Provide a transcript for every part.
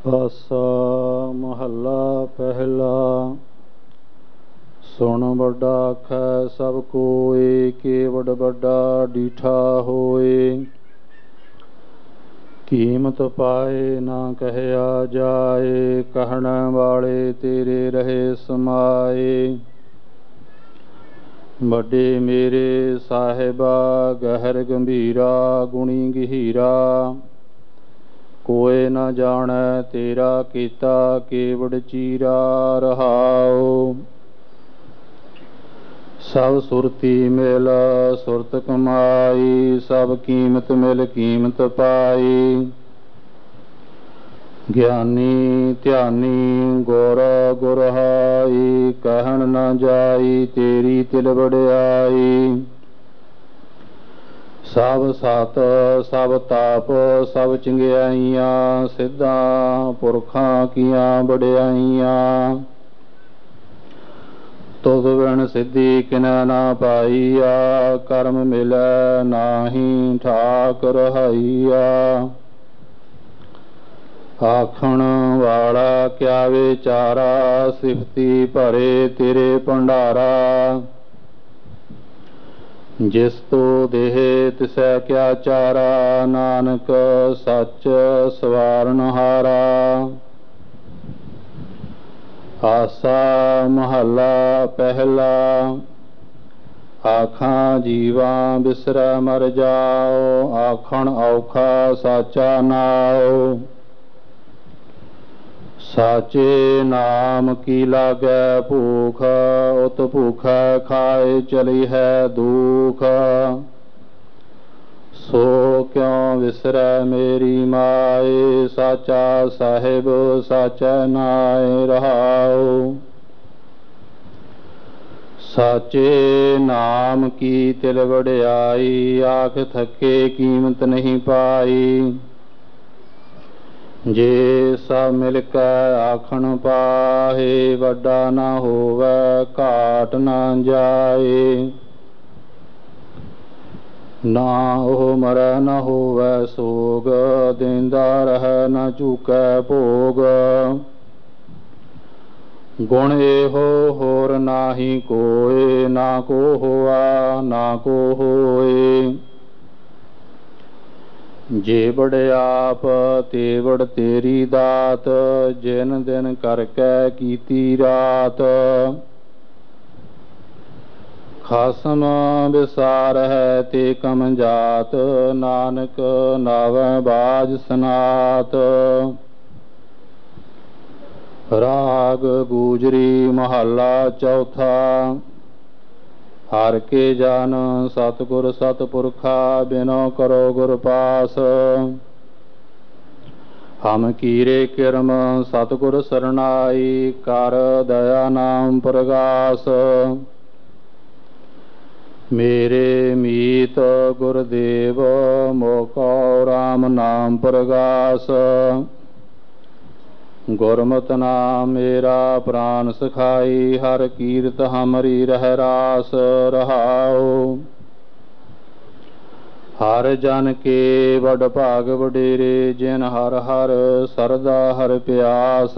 ਆਸਾ ਮਹੱਲਾ ਪਹਿਲਾ। ਸੁਣ ਵੱਡਾ ਆਖੈ ਸਭ ਕੋਇ, ਕੇਵਡ ਵੱਡਾ ਡੀਠਾ ਹੋਇ। ਕੀਮਤ ਪਾਏ ਨਾ ਕਹਿਆ ਜਾਏ, ਕਹਿਣ ਵਾਲੇ ਤੇਰੇ ਰਹੇ ਸਮਾਏ। ਵੱਡੇ ਮੇਰੇ ਸਾਹਿਬਾ ਗਹਿਰ ਗੰਭੀਰਾ, ਗੁਣੀ ਗਹੀਰਾ। ਕੋਇ ਨ ਜਾਣੈ ਤੇਰਾ ਕੀਤਾ, ਕੇਵਡ ਚੀਰਾ ਰਹਾਉ। ਸਭ ਸੁਰਤੀ ਮਿਲ ਸੁਰਤ ਕਮਾਈ, ਸਭ ਕੀਮਤ ਮਿਲ ਕੀਮਤ ਪਾਈ। ਗਿਆਨੀ ਧਿਆਨੀ ਗੁਰ ਗੁਰਹਾਈ, ਕਹਿਣ ਨ ਜਾਈ ਤੇਰੀ ਤਿਲ ਵਡਿਆਈ। ਸਭ ਸਤ ਸਭ ਤਾਪ ਸਭ ਚੰਗਿਆਈਆਂ, ਸਿੱਧਾਂ ਪੁਰਖਾਂ ਕੀਆਂ ਵਡਿਆਈਆਂ। ਤੁਧ ਬਿਨ ਸਿੱਧੀ ਕਿਨੈ ਨਾ ਪਾਈਆ, ਕਰਮ ਮਿਲੈ ਨਾਹੀ ਠਾਕ ਰਹਾਈਆ। ਆਖਣ ਵਾਲਾ ਕਿਆ ਵਿਚਾਰਾ, ਸਿਫਤੀ ਭਰੇ ਤੇਰੇ ਭੰਡਾਰਾ। ਜਿਸ ਤੋ ਦੇਹ ਤਿਸੈ ਕਿਆ ਚਾਰਾ, ਨਾਨਕ ਸੱਚ ਸਵਾਰਨਹਾਰਾ। ਆਸਾ ਮਹੱਲਾ ਪਹਿਲਾ। ਆਖਾਂ ਜੀਵਾਂ ਬਿਸਰੈ ਮਰ ਜਾਓ, ਆਖਣ ਔਖਾ ਸਾਚਾ ਨਾਉ। ਸਾਚੇ ਨਾਮ ਕੀ ਲਾਗੈ ਭੂਖ, ਉਤ ਭੂਖੈ ਖਾਏ ਚਲੀ ਹੈ ਦੁਖ। ਸੋ ਕਿਉ ਵਿਸਰੈ ਮੇਰੀ ਮਾਏ, ਸਾਚਾ ਸਾਹਿਬ ਸਾਚੈ ਨਾਇ ਰਹਾਉ। ਸਾਚੇ ਨਾਮ ਕੀ ਤਿਲ ਵਡਿਆਈ, ਆਖ ਥਕੇ ਕੀਮਤ ਨਹੀਂ ਪਾਈ। ਜੇ ਸਭ ਮਿਲ ਕੈ ਆਖਣ ਪਾਹੇ, ਵੱਡਾ ਨਾ ਹੋਵੈ ਘਾਟ ਨਾ ਜਾਏ। ਨਾ ਉਹ ਮਰੈ ਨਾ ਹੋਵੈ ਸੋਗ, ਦੇਂਦਾ ਰਹੈ ਨਾ ਚੂਕੈ ਭੋਗ। ਗੁਣ ਇਹੋ ਹੋਰ ਨਾਹੀ ਕੋਇ, ਨਾ ਕੋ ਹੋਆ ਨਾ ਕੋ ਹੋਇ। ਜੇ ਵਡਿਆਪ ਤੇ ਵਡ ਤੇਰੀ ਦਾਤ, ਜਿਨ ਦਿਨ ਕਰਕੇ ਕੀਤੀ ਰਾਤ। ਖਸਮ ਵਿਸਾਰਹਿ ਤੇ ਕਮ ਜਾਤ, ਨਾਨਕ ਨਾਵੈ ਬਾਝ ਸਨਾਤ। ਰਾਗ ਗੂਜਰੀ ਮਹੱਲਾ ਚੌਥਾ। ਹਰਿ ਕੇ ਜਨ ਸਤਿਗੁਰ ਸਤਿਪੁਰਖਾ, ਬਿਨੋ ਕਰੋ ਗੁਰ ਪਾਸ। ਹਮ ਕੀਰੇ ਕਿਰਮ ਸਤਿਗੁਰ ਸਰਨਾਈ, ਕਰ ਦਇਆ ਨਾਮ ਪ੍ਰਗਾਸ। ਮੇਰੇ ਮੀਤ ਗੁਰਦੇਵ, ਮੋਕੋ ਰਾਮ ਨਾਮ ਪ੍ਰਗਾਸ। ਗੁਰਮਤਿ ਨਾਮ ਮੇਰਾ ਪ੍ਰਾਨ ਸਖਾਈ, ਹਰਿ ਕੀਰਤ ਹਮਰੀ ਰਹਿ ਰਾਸ ਰਹਾਉ। ਹਰ ਜਨ ਕੇ ਵਡ ਭਾਗ ਵਡੇਰੇ, ਜਿਨ ਹਰ ਹਰ ਸਰਦਾ ਹਰਿ ਪਿਆਸ।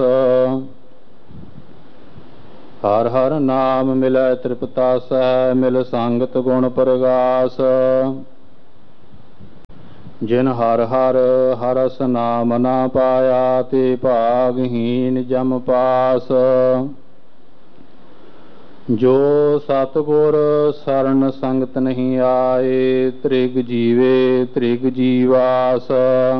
ਹਰ ਹਰ ਨਾਮ ਮਿਲੈ ਤ੍ਰਿਪਤਾਸੈ, ਮਿਲ ਸੰਗਤ ਗੁਣ ਪ੍ਰਗਾਸ। ਜਿਨ ਹਰ ਹਰ ਹਰਸ ਨਾਮ ਨਾ ਪਾਇਆ, ਤੇ ਭਾਗਹੀਨ ਜਮ ਪਾਸ। ਜੋ ਸਤਿਗੁਰ ਸਰਨ ਸੰਗਤ ਨਹੀਂ ਆਏ, ਤ੍ਰਿਗ ਜੀਵੇ ਤ੍ਰਿਗ ਜੀਵਾਸ।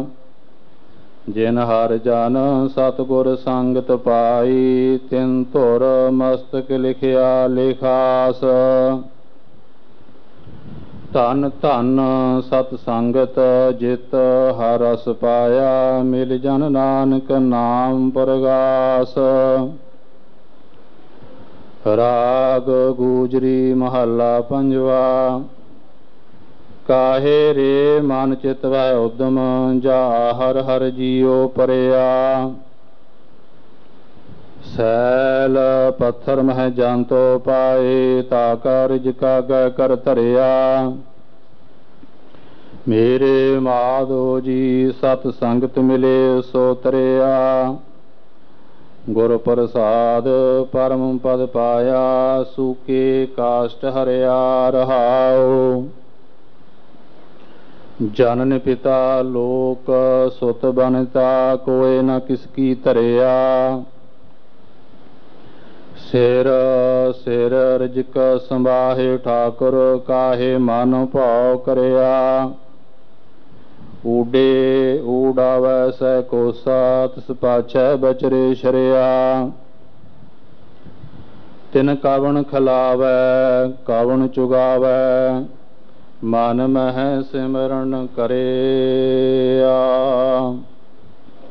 ਜਿਨ ਹਰ ਜਨ ਸਤਿਗੁਰ ਸੰਗਤ ਪਾਈ, ਤਿਨ ਧੁਰ ਮਸਤਕ ਲਿਖਿਆ ਲਿਖਾਸ। ਧਨ ਧਨ ਸਤ ਸੰਗਤ, ਜਿਤ ਹਰ ਰਸ ਪਾਇਆ, ਮਿਲ ਜਨ ਨਾਨਕ ਨਾਮ ਪ੍ਰਗਾਸ। ਰਾਗ ਗੂਜਰੀ ਮਹੱਲਾ ਪੰਜਵਾ। ਕਾਹੇ ਰੇ ਮਨ ਚਿਤ ਵੈ ਉਦਮ, ਜਾ ਹਰ ਹਰ ਜੀਉ ਪਰਿਆ। ਸੈਲ ਪੱਥਰ ਮਹਿ ਜੰਤੋ ਪਾਏ, ਤਾ ਕਾ ਰਿਜਕਾ ਗੈ ਕਰ ਧਰਿਆ। ਮੇਰੇ ਮਾਧੋ ਜੀ ਸਤ ਸੰਗਤ ਮਿਲੇ ਸੋ ਤਰਿਆ। ਗੁਰ ਪ੍ਰਸਾਦ ਪਰਮ ਪਦ ਪਾਇਆ ਸੂਕੇ ਕਾਸ਼ਟ ਹਰਿਆ ਰਹਾਉ। ਜਨਨ ਪਿਤਾ ਲੋਕ ਸੁਤ ਬਨਤਾ ਕੋਇ ਨ ਕਿਸ ਕੀ ਧਰਿਆ। ਸਿਰ ਸਿਰ ਰਿਜਕ ਸੰਭਾਹੇ ਠਾਕੁਰ ਕਾਹੇ ਮਨ ਭਾਉ ਕਰਿਆ। ਊਡੇ ਊਡਾਵੈ ਸੈ ਕੋਸਾ ਤਿਸ ਪਾਛੈ ਬਚਰੇ ਸ਼ਰਿਆ। ਤਿਨ ਕਵਣ ਖਿਲਾਵੈ ਕਵਣ ਚੁਗਾਵੈ ਮਨ ਮਹਿ ਸਿਮਰਨ ਕਰਿਆ।